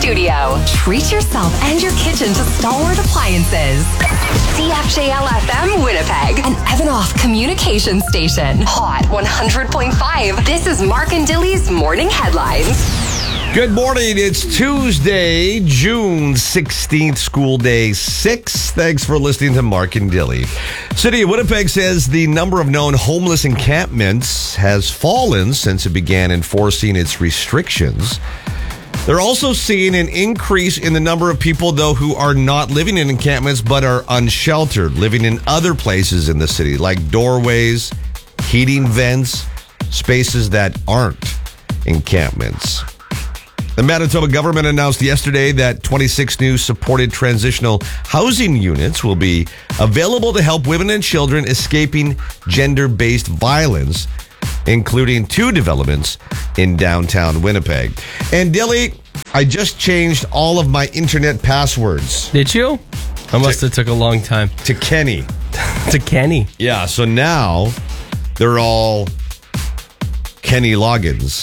studio. Treat yourself and your kitchen to Stalwart Appliances. CFJL-FM Winnipeg, an Evanoff communication station. Hot 100.5. This is Mark and Dilly's Morning Headlines. Good morning. It's Tuesday, June 16th, school day 6. Thanks for listening to Mark and Dilly. City of Winnipeg says the number of known homeless encampments has fallen since it began enforcing its restrictions. They're also seeing an increase in the number of people, though, who are not living in encampments but are unsheltered, living in other places in the city, like doorways, heating vents, spaces that aren't encampments. The Manitoba government announced yesterday that 26 new supported transitional housing units will be available to help women and children escaping gender-based violence, including 2 developments in downtown Winnipeg. And Dilly, I just changed all of my internet passwords. Did you? I must have took a long time. To Kenny. To Kenny? Yeah, so now they're all Kenny logins.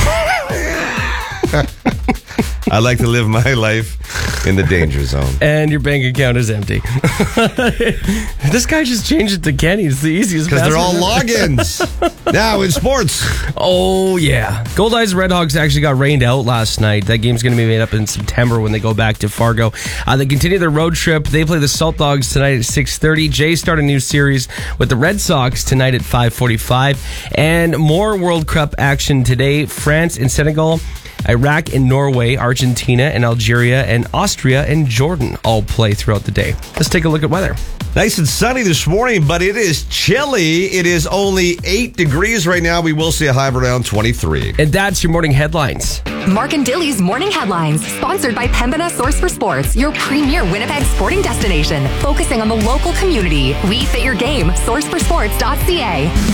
I like to live my life in the danger zone. And your bank account is empty. This guy just changed it to Kenny. It's the easiest because they're all password. logins. Now in sports. Oh, yeah. Goldeyes Redhawks actually got rained out last night. That game's going to be made up in September when they go back to Fargo. They continue their road trip. They play the Salt Dogs tonight at 6:30. Jays start a new series with the Red Sox tonight at 5:45. And more World Cup action today. France and Senegal, Iraq and Norway, Argentina and Algeria, and Austria and Jordan all play throughout the day. Let's take a look at weather. Nice and sunny this morning, but it is chilly. It is only 8 degrees right now. We will see a high of around 23. And that's your morning headlines. Mark and Dilly's Morning Headlines, sponsored by Pembina Source for Sports, your premier Winnipeg sporting destination, focusing on the local community. We fit your game. SourceForSports.ca.